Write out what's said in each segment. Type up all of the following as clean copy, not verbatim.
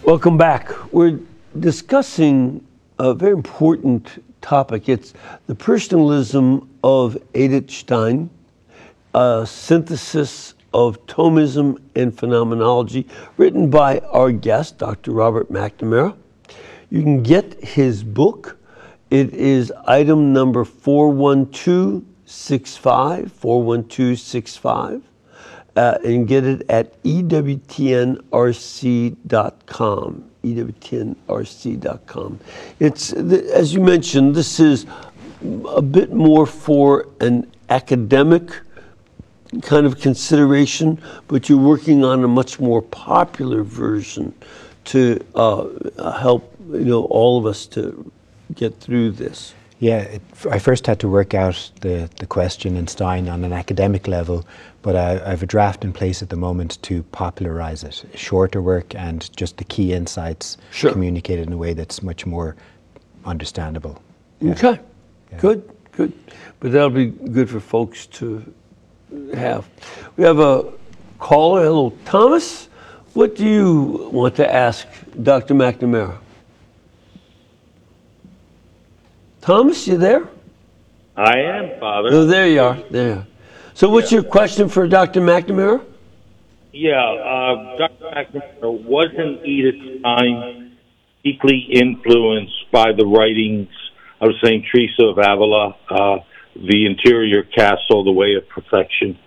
Welcome back. We're discussing a very important topic. It's the personalism of Edith Stein, a synthesis of Thomism and phenomenology, written by our guest, Dr. Robert McNamara. You can get his book. It is item number 41265, and get it at ewtnrc.com, It's, as you mentioned, this is a bit more for an academic kind of consideration, but you're working on a much more popular version to help all of us to get through this. Yeah, I first had to work out the question in Stein on an academic level, but I have a draft in place at the moment to popularize it. Shorter work and just the key insights communicated in a way that's much more understandable. Yeah. Okay, yeah. Good. But that'll be good for folks to have. We have a caller. Hello, Thomas. What do you want to ask Dr. McNamara? Thomas, you there? I am, Father. Oh, there you are. There. So what's your question for Dr. McNamara? Yeah, Dr. McNamara, wasn't Edith Stein deeply influenced by the writings of St. Teresa of Avila, The Interior Castle, The Way of Perfection?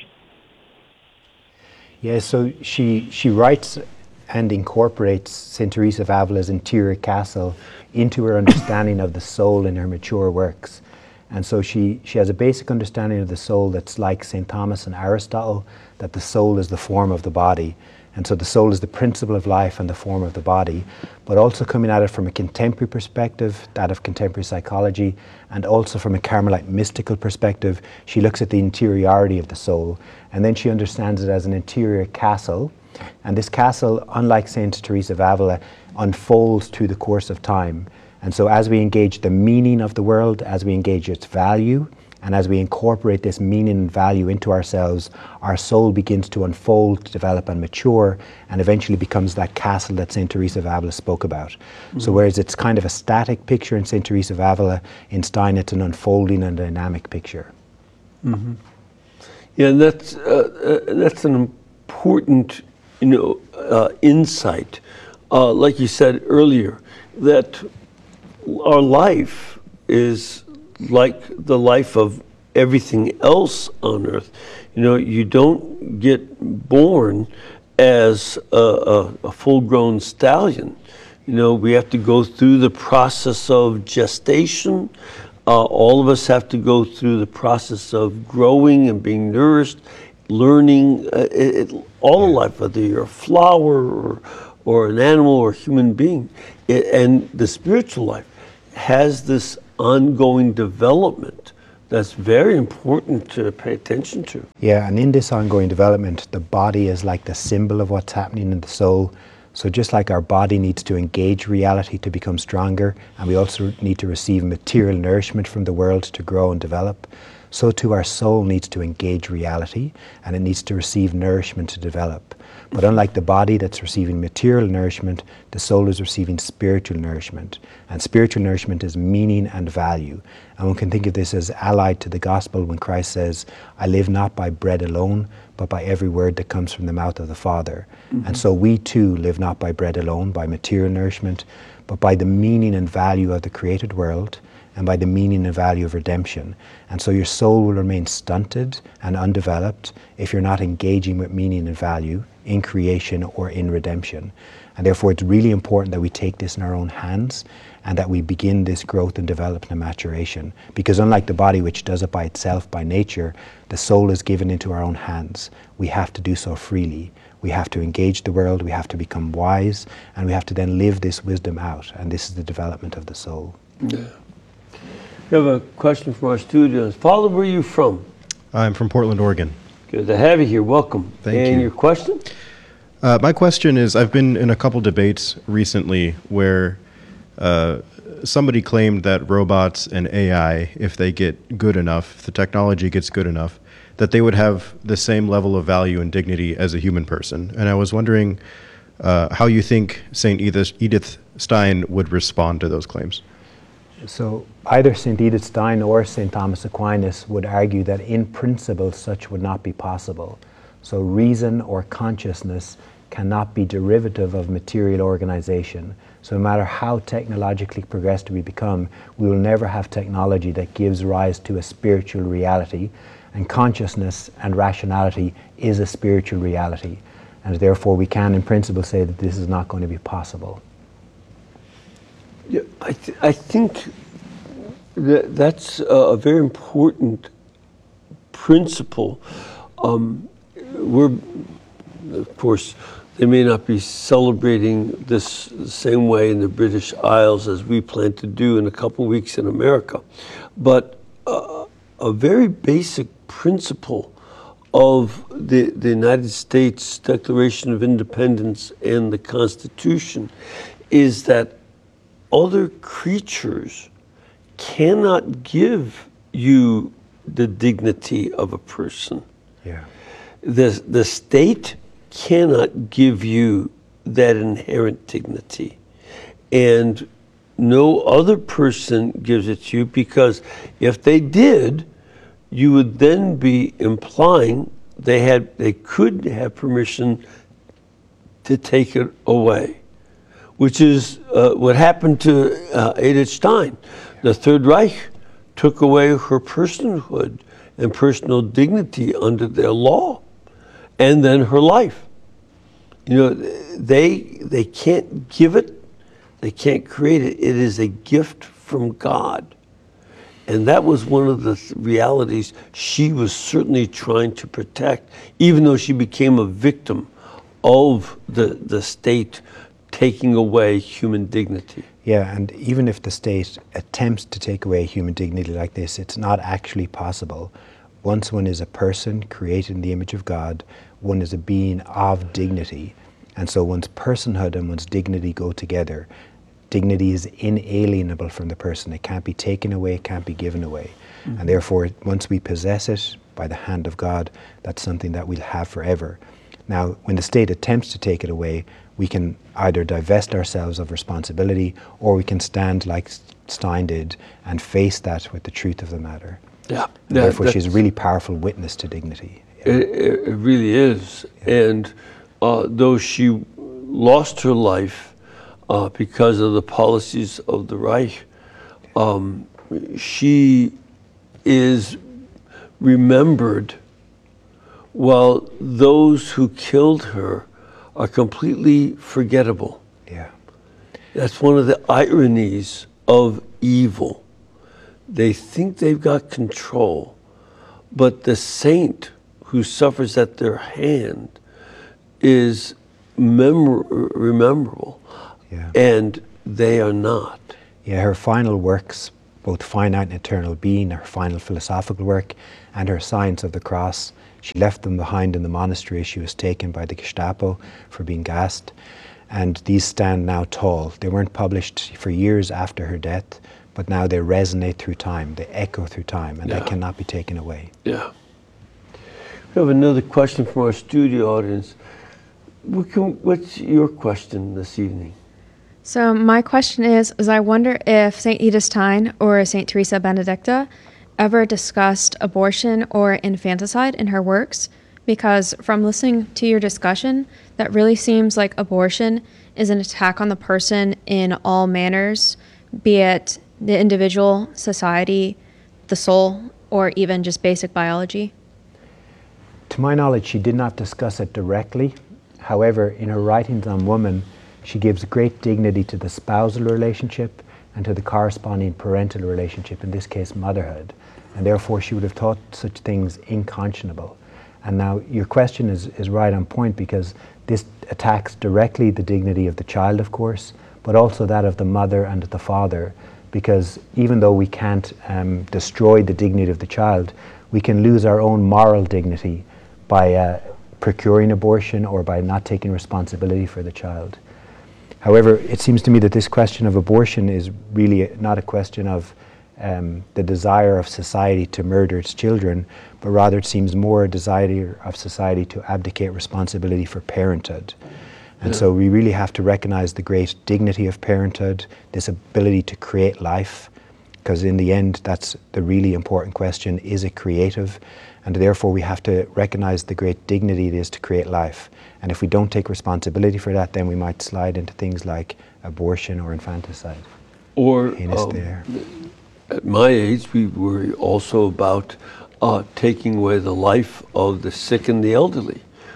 Yeah, so she writes and incorporates St. Teresa of Avila's Interior Castle into her understanding of the soul in her mature works. And so she has a basic understanding of the soul that's like St. Thomas and Aristotle, that the soul is the form of the body. And so the soul is the principle of life and the form of the body, but also coming at it from a contemporary perspective, that of contemporary psychology, and also from a Carmelite mystical perspective. She looks at the interiority of the soul, and then she understands it as an interior castle. And this castle, unlike St. Teresa of Avila, unfolds through the course of time. And so as we engage the meaning of the world, as we engage its value, and as we incorporate this meaning and value into ourselves, our soul begins to unfold, develop and mature, and eventually becomes that castle that St. Teresa of Avila spoke about. Mm-hmm. So whereas it's kind of a static picture in St. Teresa of Avila, in Stein it's an unfolding and dynamic picture. Mm-hmm. Yeah, and that's an important insight. Like you said earlier, that our life is like the life of everything else on earth. You don't get born as a full-grown stallion. We have to go through the process of gestation. All of us have to go through the process of growing and being nourished, learning all of life, whether you're a flower or an animal or a human being. And the spiritual life has this ongoing development that's very important to pay attention to. Yeah, and in this ongoing development, the body is like the symbol of what's happening in the soul. So just like our body needs to engage reality to become stronger, and we also need to receive material nourishment from the world to grow and develop, so too our soul needs to engage reality, and it needs to receive nourishment to develop. But unlike the body that's receiving material nourishment, the soul is receiving spiritual nourishment. And spiritual nourishment is meaning and value. And one can think of this as allied to the gospel when Christ says, I live not by bread alone, but by every word that comes from the mouth of the Father. Mm-hmm. And so we too live not by bread alone, by material nourishment, but by the meaning and value of the created world, and by the meaning and value of redemption. And so your soul will remain stunted and undeveloped if you're not engaging with meaning and value in creation or in redemption. And therefore it's really important that we take this in our own hands and that we begin this growth and development and maturation. Because unlike the body, which does it by itself, by nature, the soul is given into our own hands. We have to do so freely. We have to engage the world, we have to become wise, and we have to then live this wisdom out. And this is the development of the soul. Yeah. We have a question from our studios. Father, where are you from? I'm from Portland, Oregon. Good to have you here. Welcome. Thank you. And your question? My question is, I've been in a couple debates recently where somebody claimed that robots and AI, if they get good enough, if the technology gets good enough, that they would have the same level of value and dignity as a human person. And I was wondering how you think St. Edith Stein would respond to those claims. So either St. Edith Stein or St. Thomas Aquinas would argue that in principle such would not be possible. So reason or consciousness cannot be derivative of material organization. So no matter how technologically progressed we become, we will never have technology that gives rise to a spiritual reality. And consciousness and rationality is a spiritual reality. And therefore we can in principle say that this is not going to be possible. Yeah, I think that's a very important principle. Of course, they may not be celebrating this the same way in the British Isles as we plan to do in a couple weeks in America, but a very basic principle of the United States Declaration of Independence and the Constitution is that other creatures cannot give you the dignity of a person. Yeah. The state cannot give you that inherent dignity. And no other person gives it to you, because if they did, you would then be implying they could have permission to take it away, which is what happened to Edith Stein. The Third Reich took away her personhood and personal dignity under their law, and then her life. You know, they can't give it, they can't create it. It is a gift from God. And that was one of the realities she was certainly trying to protect, even though she became a victim of the state taking away human dignity. Yeah, and even if the state attempts to take away human dignity like this, it's not actually possible. Once one is a person created in the image of God, one is a being of dignity. And so one's personhood and one's dignity go together. Dignity is inalienable from the person. It can't be taken away, it can't be given away. Mm-hmm. And therefore, once we possess it by the hand of God, that's something that we'll have forever. Now, when the state attempts to take it away, we can either divest ourselves of responsibility, or we can stand like Stein did and face that with the truth of the matter. Yeah. And therefore, she's a really powerful witness to dignity. Yeah. It really is. Yeah. And though she lost her life because of the policies of the Reich, she is remembered, while those who killed her are completely forgettable. Yeah. That's one of the ironies of evil. They think they've got control, but the saint who suffers at their hand is rememberable, yeah. And they are not. Yeah, her final works, both Finite and Eternal Being, her final philosophical work, and her Science of the Cross, she left them behind in the monastery. She was taken by the Gestapo for being gassed, and these stand now tall. They weren't published for years after her death, but now they resonate through time, they echo through time, and they cannot be taken away. Yeah. We have another question from our studio audience. What's your question this evening? So my question is I wonder if St. Edith Stein or St. Teresa Benedicta ever discussed abortion or infanticide in her works, because from listening to your discussion, that really seems like abortion is an attack on the person in all manners, be it the individual, society, the soul, or even just basic biology. To my knowledge, she did not discuss it directly. However, in her writings on woman, she gives great dignity to the spousal relationship and to the corresponding parental relationship, in this case motherhood, and therefore she would have thought such things unconscionable. And now your question is right on point, because this attacks directly the dignity of the child, of course, but also that of the mother and the father, because even though we can't destroy the dignity of the child, we can lose our own moral dignity by procuring abortion or by not taking responsibility for the child. However, it seems to me that this question of abortion is really not a question of the desire of society to murder its children, but rather it seems more a desire of society to abdicate responsibility for parenthood. And so we really have to recognize the great dignity of parenthood, this ability to create life, because in the end, that's the really important question: is it creative? And therefore, we have to recognize the great dignity it is to create life. And if we don't take responsibility for that, then we might slide into things like abortion or infanticide. Or at my age, we worry also about taking away the life of the sick and the elderly.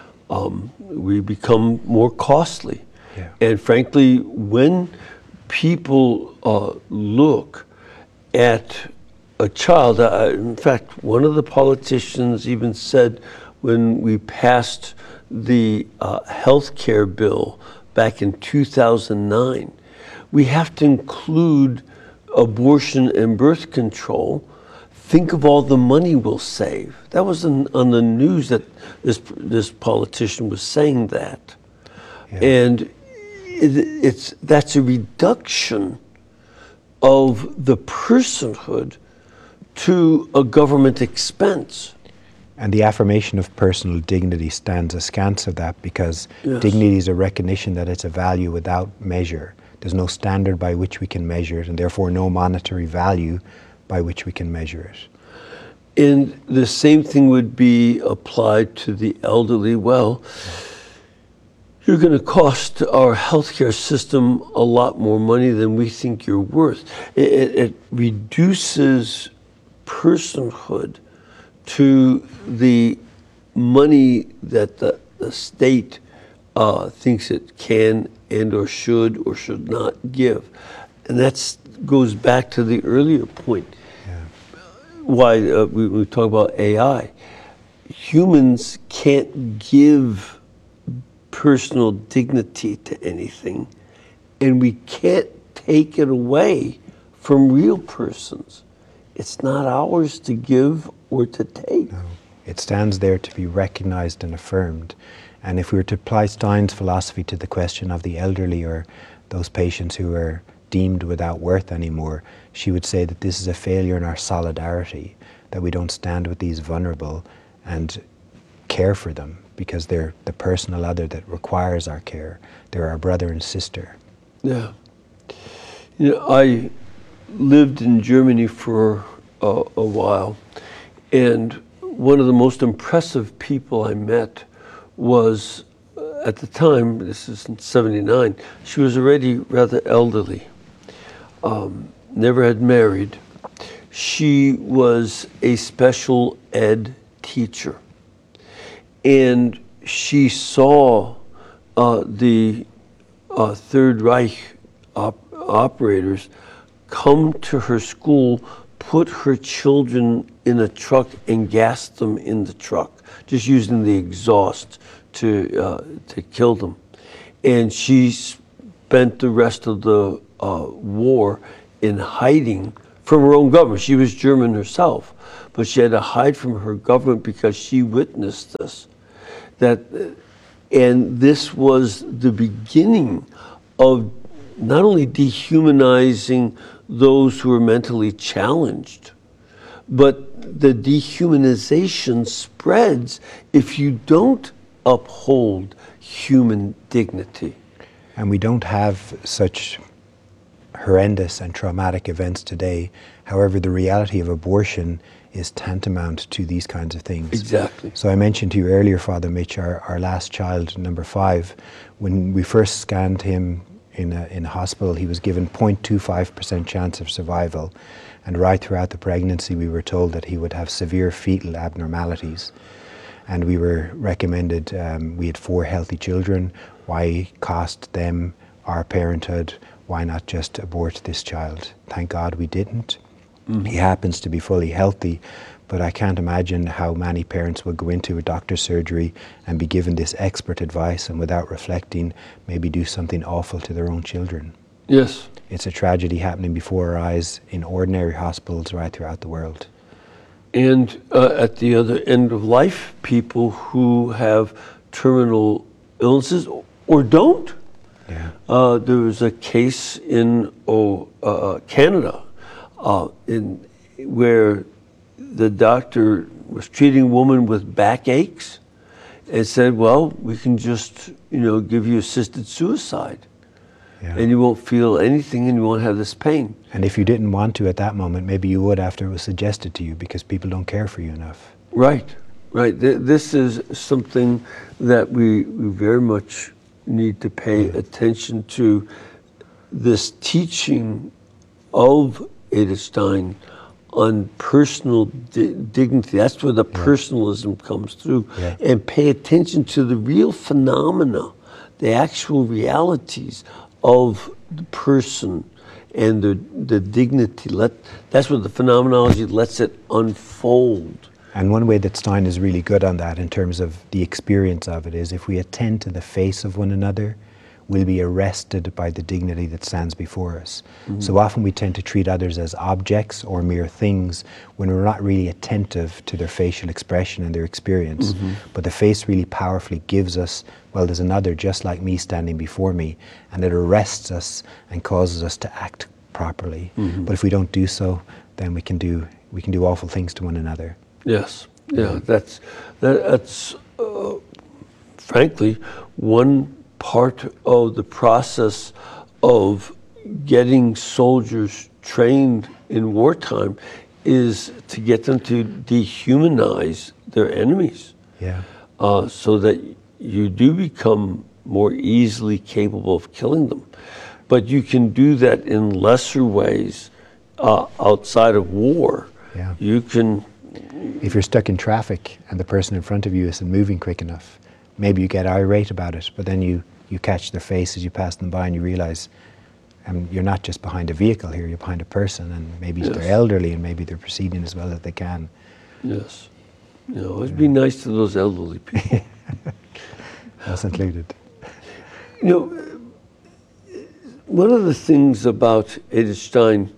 We become more costly. Yeah. And frankly, when people look at a child, in fact, one of the politicians even said when we passed the health care bill back in 2009, we have to include abortion and birth control. Think of all the money we'll save. That was on the news that this politician was saying that. Yeah. And that's a reduction of the personhood to a government expense. And the affirmation of personal dignity stands askance of that, because Yes. dignity is a recognition that it's a value without measure. There's no standard by which we can measure it, and therefore no monetary value by which we can measure it. And the same thing would be applied to the elderly. Well, you're going to cost our healthcare system a lot more money than we think you're worth. It reduces personhood to the money that the state thinks it can and or should not give. And that goes back to the earlier point. Why we talk about AI. Humans can't give personal dignity to anything, and we can't take it away from real persons. It's not ours to give or to take. No. It stands there to be recognized and affirmed. And if we were to apply Stein's philosophy to the question of the elderly or those patients who are deemed without worth anymore, she would say that this is a failure in our solidarity, that we don't stand with these vulnerable and care for them because they're the personal other that requires our care. They're our brother and sister. Yeah. You know, I lived in Germany for a while, and one of the most impressive people I met was, at the time, this is in '79, she was already rather elderly, never had married. She was a special ed teacher, and she saw the Third Reich operators come to her school, put her children in a truck and gas them in the truck, just using the exhaust to kill them. And she spent the rest of the war in hiding from her own government. She was German herself, but she had to hide from her government because she witnessed this. And this was the beginning of not only dehumanizing those who are mentally challenged, but the dehumanization spreads if you don't uphold human dignity. And we don't have such horrendous and traumatic events today. However, the reality of abortion is tantamount to these kinds of things. Exactly. So I mentioned to you earlier, Father Mitch, our last child, number 5, when we first scanned him in a hospital, he was given 0.25% chance of survival. And right throughout the pregnancy, we were told that he would have severe fetal abnormalities. And we were recommended, we had 4 healthy children, why cost them our parenthood? Why not just abort this child? Thank God we didn't. Mm-hmm. He happens to be fully healthy, but I can't imagine how many parents would go into a doctor's surgery and be given this expert advice and without reflecting, maybe do something awful to their own children. Yes. It's a tragedy happening before our eyes in ordinary hospitals right throughout the world. And at the other end of life, people who have terminal illnesses or don't. Yeah. There was a case in Canada where the doctor was treating a woman with backaches, and said, well, we can just, give you assisted suicide. Yeah. And you won't feel anything and you won't have this pain. And if you didn't want to at that moment, maybe you would after it was suggested to you, because people don't care for you enough. Right. This is something that we very much need to pay attention to. This teaching of Edith Stein on personal dignity. That's where the personalism comes through. Yeah. And pay attention to the real phenomena, the actual realities of the person and the dignity. That's what the phenomenology lets it unfold. And one way that Stein is really good on that in terms of the experience of it is, if we attend to the face of one another, we'll be arrested by the dignity that stands before us. Mm-hmm. So often we tend to treat others as objects or mere things when we're not really attentive to their facial expression and their experience. Mm-hmm. But the face really powerfully gives us, well, there's another just like me standing before me, and it arrests us and causes us to act properly. Mm-hmm. But if we don't do so, then we can do awful things to one another. Yes, yeah, that's frankly one part of the process of getting soldiers trained in wartime is to get them to dehumanize their enemies. Yeah. So that you do become more easily capable of killing them. But you can do that in lesser ways outside of war. Yeah. You can. If you're stuck in traffic and the person in front of you isn't moving quick enough, maybe you get irate about it, but then you catch their face as you pass them by and you realize you're not just behind a vehicle here, you're behind a person, and maybe they're elderly and maybe they're proceeding as well as they can. Yes. It'd be nice to those elderly people. Us included. One of the things about Edith Stein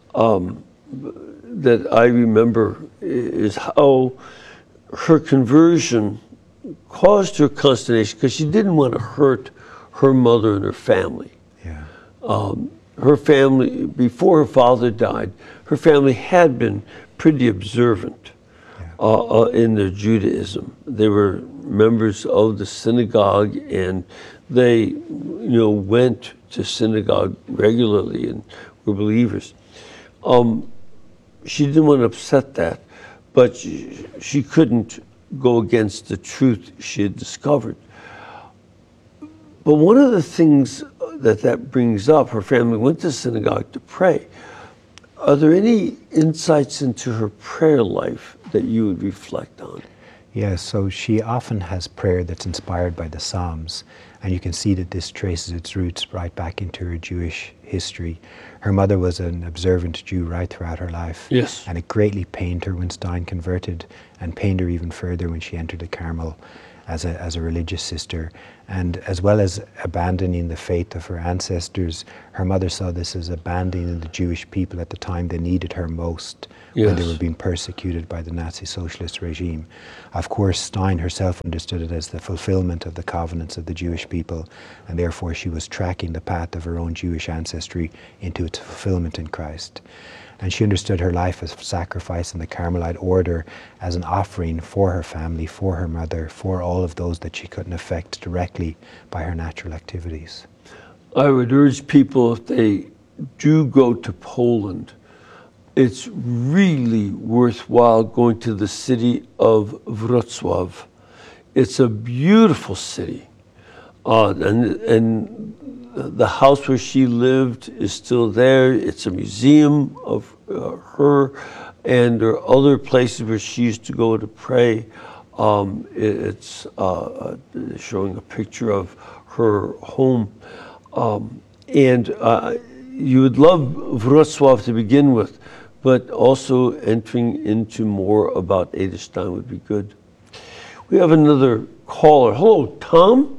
that I remember is how her conversion caused her consternation, because she didn't want to hurt her mother and her family. Yeah. Her family, before her father died, her family had been pretty observant in their Judaism. They were members of the synagogue, and they, went to synagogue regularly and were believers. She didn't want to upset that, but she couldn't go against the truth she had discovered. But one of the things that brings up, her family went to synagogue to pray. Are there any insights into her prayer life that you would reflect on? Yeah, so she often has prayer that's inspired by the Psalms, and you can see that this traces its roots right back into her Jewish history. Her mother was an observant Jew right throughout her life. Yes. And it greatly pained her when Stein converted, and pained her even further when she entered the Carmel as a religious sister. And as well as abandoning the faith of her ancestors, her mother saw this as abandoning the Jewish people at the time they needed her most, when they were being persecuted by the Nazi socialist regime. Of course, Stein herself understood it as the fulfillment of the covenants of the Jewish people, and therefore she was tracking the path of her own Jewish ancestry into its fulfillment in Christ. And she understood her life as sacrifice in the Carmelite order as an offering for her family, for her mother, for all of those that she couldn't affect directly by her natural activities. I would urge people, if they do go to Poland, it's really worthwhile going to the city of Wrocław. It's a beautiful city. And the house where she lived is still there. It's a museum of her, and there are other places where she used to go to pray. It's showing a picture of her home. And you would love Wrocław to begin with, but also entering into more about Edith Stein would be good. We have another caller. Hello, Tom?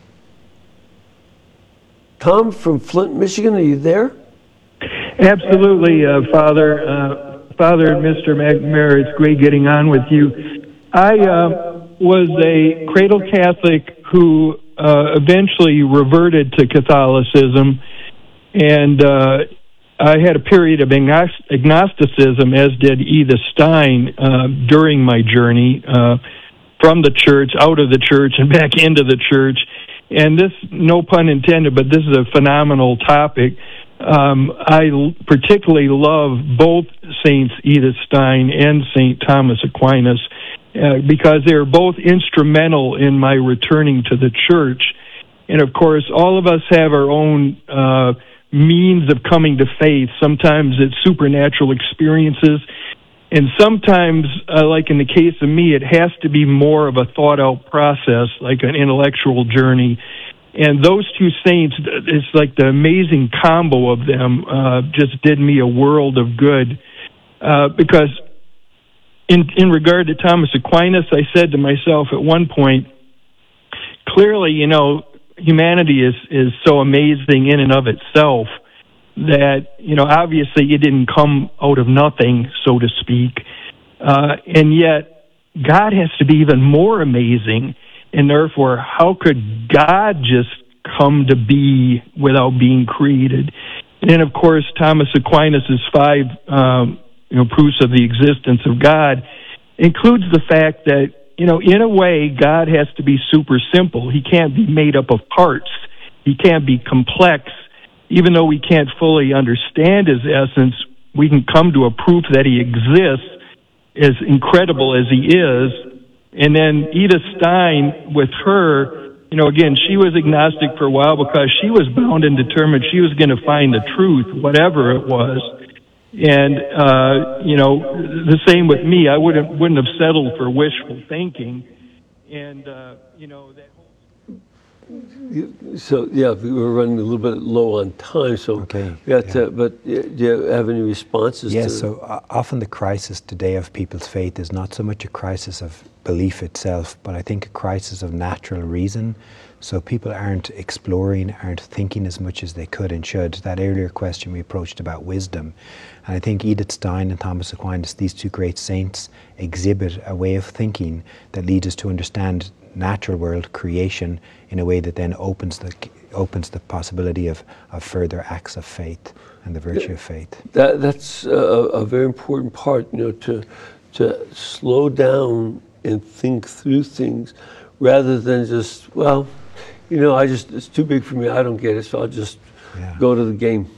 Tom from Flint, Michigan, are you there? Absolutely, Father. Father, Mr. McNamara, it's great getting on with you. I was a cradle Catholic who eventually reverted to Catholicism, and I had a period of agnosticism, as did Edith Stein, during my journey. from the church, out of the church, and back into the church. And this, no pun intended, but this is a phenomenal topic. I particularly love both Saints Edith Stein and St. Thomas Aquinas because they're both instrumental in my returning to the church. And of course, all of us have our own means of coming to faith. Sometimes it's supernatural experiences, and sometimes, like in the case of me, it has to be more of a thought-out process, like an intellectual journey. And those two saints, it's like the amazing combo of them just did me a world of good. Because in regard to Thomas Aquinas, I said to myself at one point, clearly, humanity is so amazing in and of itself that, obviously it didn't come out of nothing, so to speak. And yet, God has to be even more amazing. And therefore, how could God just come to be without being created? And then, of course, Thomas Aquinas' 5 proofs of the existence of God includes the fact that, in a way, God has to be super simple. He can't be made up of parts. He can't be complex. Even though we can't fully understand his essence, we can come to a proof that he exists, as incredible as he is. And then Edith Stein, with her, again, she was agnostic for a while because she was bound and determined she was going to find the truth, whatever it was. And, the same with me. I wouldn't have settled for wishful thinking. And, that whole... So, yeah, we were running a little bit low on time, so okay, we got to, but do you have any responses? Yes, to... so often the crisis today of people's faith is not so much a crisis of belief itself, but I think a crisis of natural reason. So people aren't exploring, aren't thinking as much as they could and should. That earlier question we approached about wisdom. And I think Edith Stein and Thomas Aquinas, these two great saints, exhibit a way of thinking that leads us to understand natural world creation in a way that then opens the possibility of further acts of faith and the virtue of faith. That's a very important part, to slow down and think through things rather than just, it's too big for me, I don't get it, so I'll just go to the game.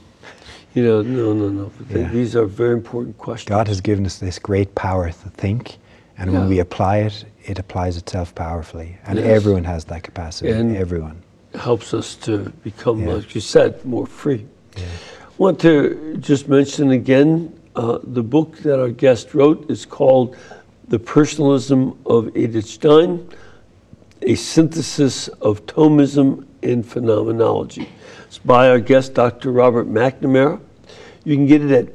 No. Yeah. These are very important questions. God has given us this great power to think, and when we apply it, it applies itself powerfully. And everyone has that capacity, and everyone. Helps us to become, like you said, more free. Yeah. I want to just mention again, the book that our guest wrote is called The Personalism of Edith Stein, A Synthesis of Thomism and Phenomenology. It's by our guest, Dr. Robert McNamara. You can get it at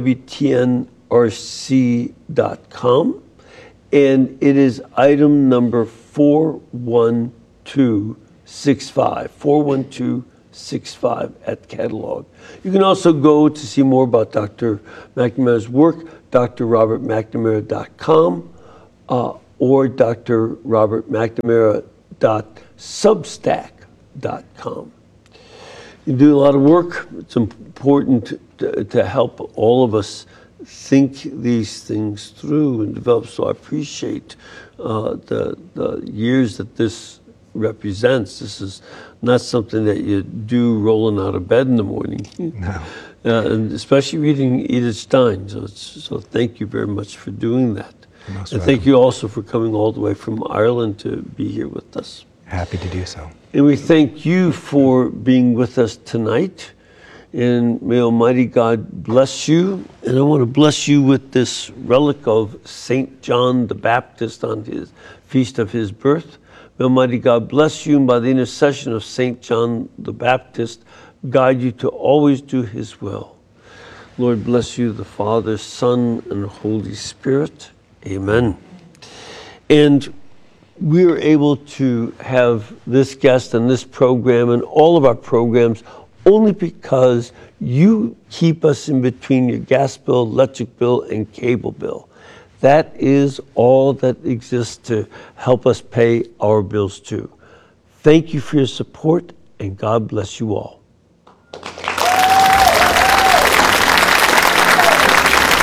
EWTNRC.com. And it is item number 41265 at catalog. You can also go to see more about Dr. McNamara's work, drrobertmcnamara.com or drrobertmcnamara.substack.com. You do a lot of work. It's important to help all of us think these things through and develop. So I appreciate the years that this represents. This is not something that you do rolling out of bed in the morning. No. And especially reading Edith Stein. So thank you very much for doing that. And thank you also for coming all the way from Ireland to be here with us. Happy to do so. And we thank you for being with us tonight. And may Almighty God bless you. And I want to bless you with this relic of St. John the Baptist on his feast of his birth. May Almighty God bless you, and by the intercession of St. John the Baptist, guide you to always do his will. Lord bless you, the Father, Son, and Holy Spirit. Amen. And we are able to have this guest and this program and all of our programs only because you keep us in between your gas bill, electric bill, and cable bill. That is all that exists to help us pay our bills too. Thank you for your support, and God bless you all.